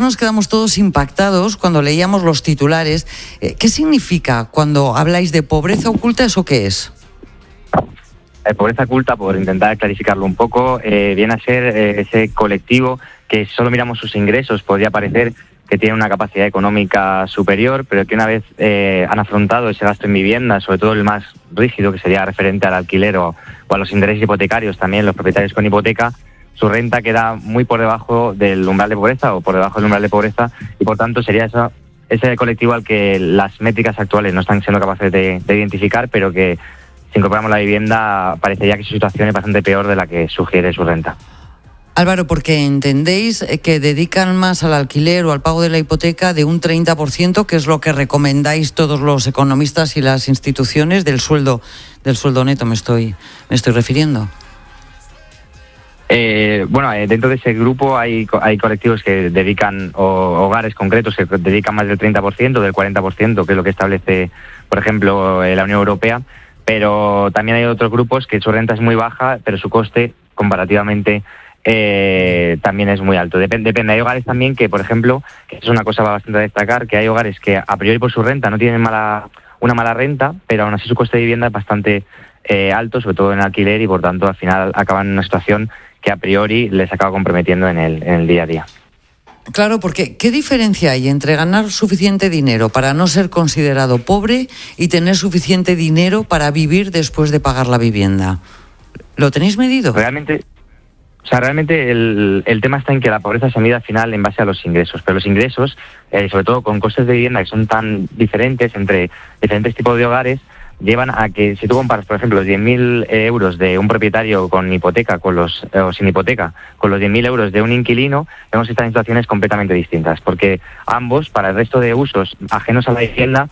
que nos quedamos todos impactados cuando leíamos los titulares. ¿Qué significa cuando habláis de pobreza oculta? ¿Eso qué es? Pobreza oculta, por intentar clarificarlo un poco, viene a ser ese colectivo que solo miramos sus ingresos, podría parecer que tiene una capacidad económica superior, pero que una vez han afrontado ese gasto en vivienda, sobre todo el más rígido, que sería referente al alquiler o a los intereses hipotecarios, también los propietarios con hipoteca, su renta queda muy por debajo del umbral de pobreza o por debajo del umbral de pobreza, y por tanto sería ese colectivo al que las métricas actuales no están siendo capaces de identificar, pero que si incorporamos la vivienda parecería que su situación es bastante peor de la que sugiere su renta. Álvaro, porque entendéis que dedican más al alquiler o al pago de la hipoteca de un 30%, que es lo que recomendáis todos los economistas y las instituciones del sueldo neto, me estoy refiriendo. Dentro de ese grupo hay colectivos que dedican, o hogares concretos que dedican más del 30%, del 40%, que es lo que establece, por ejemplo, la Unión Europea, pero también hay otros grupos que su renta es muy baja, pero su coste comparativamente también es muy alto. Depende. Hay hogares también que, por ejemplo, que es una cosa bastante a destacar, que hay hogares que a priori por su renta no tienen una mala renta, pero aún así su coste de vivienda es bastante alto, sobre todo en alquiler, y por tanto al final acaban en una situación que a priori les acaba comprometiendo en el día a día. Claro, porque ¿qué diferencia hay entre ganar suficiente dinero para no ser considerado pobre y tener suficiente dinero para vivir después de pagar la vivienda? ¿Lo tenéis medido? Realmente el tema está en que la pobreza se mide al final en base a los ingresos, pero los ingresos, sobre todo con costes de vivienda que son tan diferentes entre diferentes tipos de hogares, llevan a que si tú comparas, por ejemplo, los 10.000 euros de un propietario con hipoteca o sin hipoteca con los 10.000 euros de un inquilino, vemos estas situaciones completamente distintas, porque ambos, para el resto de usos ajenos a la vivienda,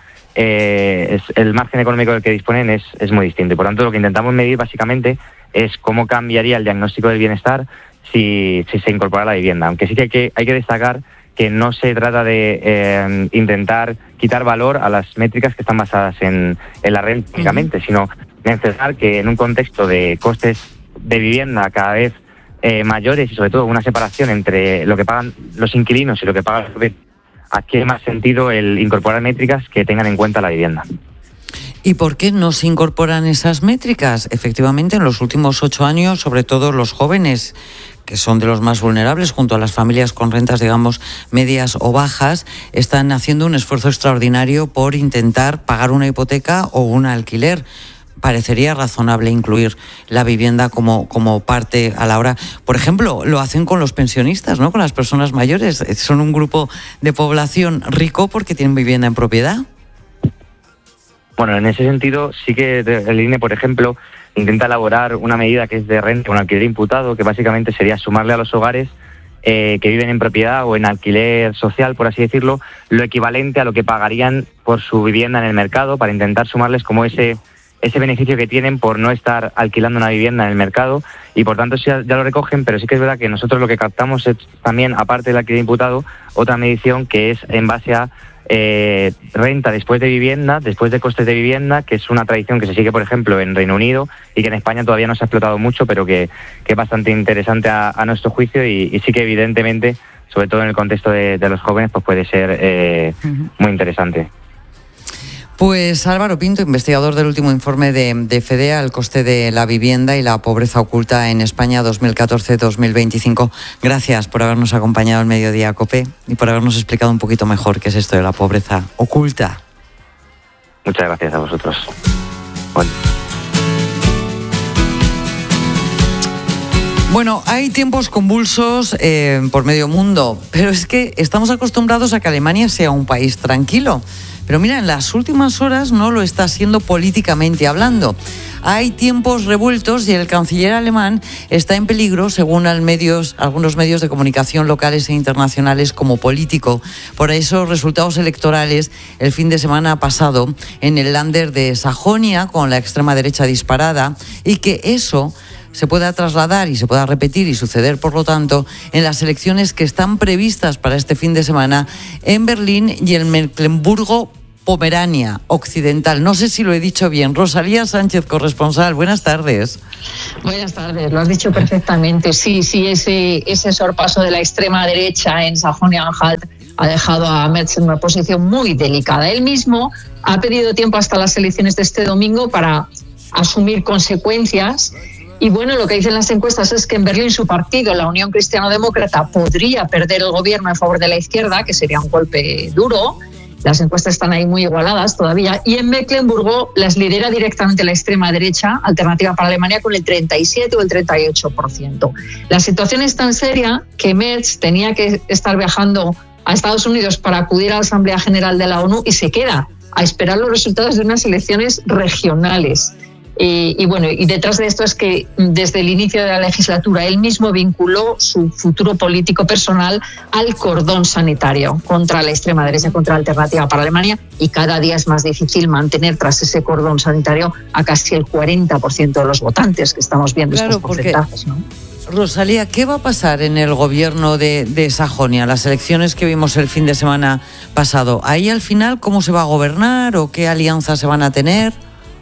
el margen económico del que disponen es muy distinto. Y por tanto, lo que intentamos medir básicamente es cómo cambiaría el diagnóstico del bienestar si se incorpora la vivienda. Aunque sí que hay que destacar que no se trata de intentar quitar valor a las métricas que están basadas en la renta únicamente, sino mencionar que en un contexto de costes de vivienda cada vez mayores y sobre todo una separación entre lo que pagan los inquilinos y lo que pagan los propietarios, adquiere más sentido el incorporar métricas que tengan en cuenta la vivienda. ¿Y por qué no se incorporan esas métricas? Efectivamente, en los últimos 8 años, sobre todo los jóvenes, que son de los más vulnerables, junto a las familias con rentas, digamos, medias o bajas, están haciendo un esfuerzo extraordinario por intentar pagar una hipoteca o un alquiler. Parecería razonable incluir la vivienda como parte a la hora. Por ejemplo, lo hacen con los pensionistas, ¿no? Con las personas mayores. Son un grupo de población rico porque tienen vivienda en propiedad. Bueno, en ese sentido sí que el INE, por ejemplo, intenta elaborar una medida que es de renta con alquiler imputado, que básicamente sería sumarle a los hogares que viven en propiedad o en alquiler social, por así decirlo, lo equivalente a lo que pagarían por su vivienda en el mercado, para intentar sumarles como ese beneficio que tienen por no estar alquilando una vivienda en el mercado, y por tanto ya lo recogen, pero sí que es verdad que nosotros lo que captamos es también, aparte del alquiler imputado, otra medición que es en base a renta después de vivienda, después de costes de vivienda, que es una tradición que se sigue, por ejemplo, en Reino Unido y que en España todavía no se ha explotado mucho, pero que es bastante interesante a nuestro juicio, y sí que evidentemente, sobre todo en el contexto de los jóvenes, pues puede ser muy interesante. Pues Álvaro Pinto, investigador del último informe de FEDEA, el coste de la vivienda y la pobreza oculta en España 2014-2025. Gracias por habernos acompañado en Mediodía COPE y por habernos explicado un poquito mejor qué es esto de la pobreza oculta. Muchas gracias a vosotros. Bueno, hay tiempos convulsos por medio mundo, pero es que estamos acostumbrados a que Alemania sea un país tranquilo. Pero mira, en las últimas horas no lo está siendo políticamente hablando. Hay tiempos revueltos y el canciller alemán está en peligro, según algunos medios de comunicación locales e internacionales, como político, por esos resultados electorales el fin de semana pasado en el Länder de Sajonia, con la extrema derecha disparada, y que eso se pueda trasladar y se pueda repetir y suceder, por lo tanto, en las elecciones que están previstas para este fin de semana en Berlín y en Mecklemburgo Pomerania Occidental. No sé si lo he dicho bien. Rosalía Sánchez, corresponsal, buenas tardes. Buenas tardes, lo has dicho perfectamente. Sí, ese sorpaso de la extrema derecha en Sajonia-Anhalt ha dejado a Merz en una posición muy delicada. Él mismo ha pedido tiempo hasta las elecciones de este domingo para asumir consecuencias. Y bueno, lo que dicen las encuestas es que en Berlín su partido, la Unión Cristiano-Demócrata, podría perder el gobierno en favor de la izquierda, que sería un golpe duro. Las encuestas están ahí muy igualadas todavía. Y en Mecklemburgo las lidera directamente la extrema derecha, Alternativa para Alemania, con el 37 o el 38%. La situación es tan seria que Merz tenía que estar viajando a Estados Unidos para acudir a la Asamblea General de la ONU y se queda a esperar los resultados de unas elecciones regionales. Y bueno, y detrás de esto es que desde el inicio de la legislatura él mismo vinculó su futuro político personal al cordón sanitario contra la extrema derecha, contra la Alternativa para Alemania, y cada día es más difícil mantener tras ese cordón sanitario a casi el 40% de los votantes que estamos viendo estos porcentajes, ¿no? Rosalía, ¿qué va a pasar en el gobierno de Sajonia? Las elecciones que vimos el fin de semana pasado. Ahí al final, ¿cómo se va a gobernar o qué alianzas se van a tener?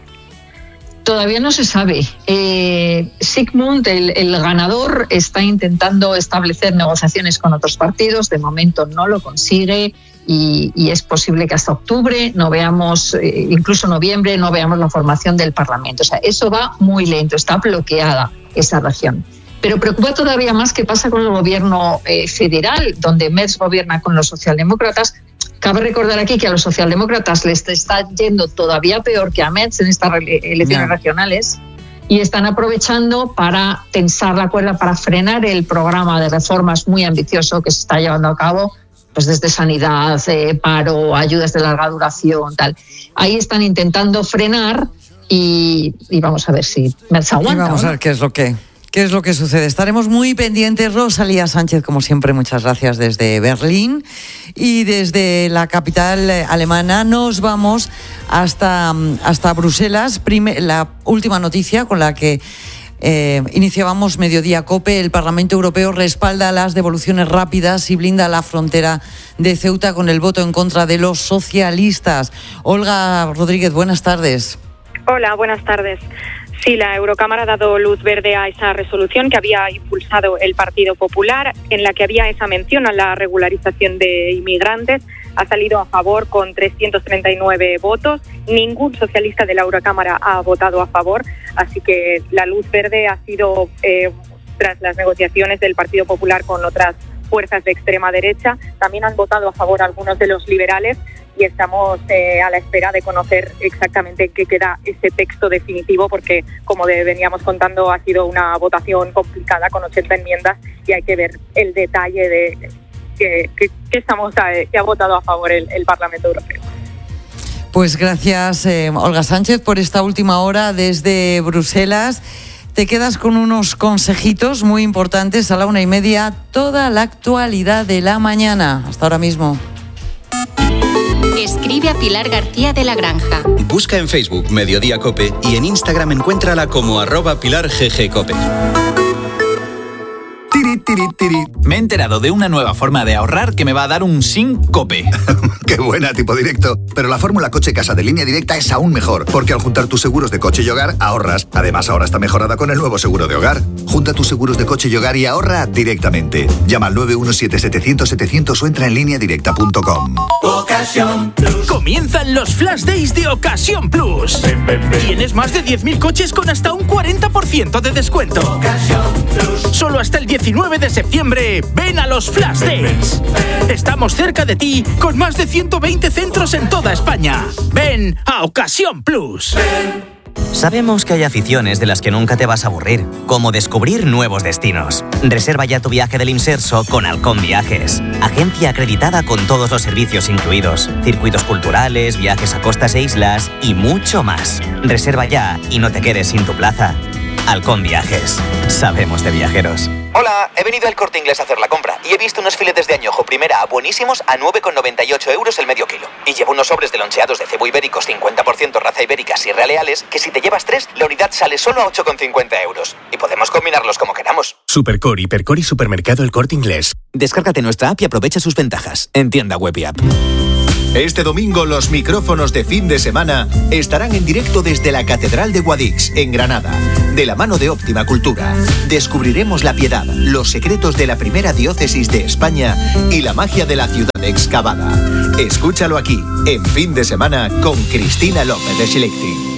Todavía no se sabe. Sigmund, el ganador, está intentando establecer negociaciones con otros partidos. De momento no lo consigue y es posible que hasta octubre no veamos, incluso noviembre, no veamos la formación del Parlamento. O sea, eso va muy lento, está bloqueada esa región. Pero preocupa todavía más qué pasa con el gobierno federal, donde Merz gobierna con los socialdemócratas. Cabe recordar aquí que a los socialdemócratas les está yendo todavía peor que a Merz en estas elecciones regionales y están aprovechando para tensar la cuerda, para frenar el programa de reformas muy ambicioso que se está llevando a cabo, pues desde sanidad, paro, ayudas de larga duración, tal. Ahí están intentando frenar y vamos a ver si Merz aguanta. Y vamos a ver qué es lo que sucede. Estaremos muy pendientes. Rosalía Sánchez, como siempre, muchas gracias desde Berlín. Y desde la capital alemana nos vamos hasta Bruselas. La última noticia con la que iniciábamos Mediodía COPE. El Parlamento Europeo respalda las devoluciones rápidas y blinda la frontera de Ceuta con el voto en contra de los socialistas. Olga Rodríguez, buenas tardes. Hola, buenas tardes. Sí, la Eurocámara ha dado luz verde a esa resolución que había impulsado el Partido Popular, en la que había esa mención a la regularización de inmigrantes. Ha salido a favor con 339 votos. Ningún socialista de la Eurocámara ha votado a favor, así que la luz verde ha sido tras las negociaciones del Partido Popular con otras fuerzas de extrema derecha. También han votado a favor algunos de los liberales y estamos a la espera de conocer exactamente en qué queda ese texto definitivo, porque, como veníamos contando, ha sido una votación complicada con 80 enmiendas y hay que ver el detalle de que ha votado a favor el Parlamento Europeo. Pues gracias, Olga Sánchez, por esta última hora desde Bruselas. Te quedas con unos consejitos muy importantes a la 1:30, toda la actualidad de la mañana. Hasta ahora mismo. Escribe a Pilar García de la Granja. Busca en Facebook Mediodía COPE y en Instagram encuéntrala como @PilarGGCOPE. Me he enterado de una nueva forma de ahorrar que me va a dar un SINCOPE. ¡Qué buena, tipo directo! Pero la fórmula Coche Casa de Línea Directa es aún mejor, porque al juntar tus seguros de coche y hogar, ahorras. Además, ahora está mejorada con el nuevo seguro de hogar. Junta tus seguros de coche y hogar y ahorra directamente. Llama al 917-700-700 o entra en lineadirecta.com. Ocasión Plus. Comienzan los Flash Days de Ocasión Plus. Tienes más de 10.000 coches con hasta un 40% de descuento. Ocasión Plus. Solo hasta el 19 de septiembre, ven a los Flash Days. Estamos cerca de ti con más de 120 centros en toda España. Ven a Ocasión Plus. Sabemos que hay aficiones de las que nunca te vas a aburrir, como descubrir nuevos destinos. Reserva ya tu viaje del Imserso con Halcón Viajes, agencia acreditada con todos los servicios incluidos, circuitos culturales, viajes a costas e islas y mucho más. Reserva ya y no te quedes sin tu plaza. Halcón Viajes. Sabemos de viajeros. Hola, he venido al Corte Inglés a hacer la compra y he visto unos filetes de añojo primera buenísimos a 9,98 euros el medio kilo. Y llevo unos sobres de loncheados de cebo ibéricos 50% raza ibérica Sierra Leales que si te llevas 3, la unidad sale solo a 8,50 euros. Y podemos combinarlos como queramos. Supercor, Hipercor y Supermercado El Corte Inglés. Descárgate nuestra app y aprovecha sus ventajas en tienda web y app. Este domingo los micrófonos de Fin de Semana estarán en directo desde la Catedral de Guadix, en Granada. De la mano de Óptima Cultura, descubriremos la piedad, los secretos de la primera diócesis de España y la magia de la ciudad excavada. Escúchalo aquí, en Fin de Semana, con Cristina López de Schlichting.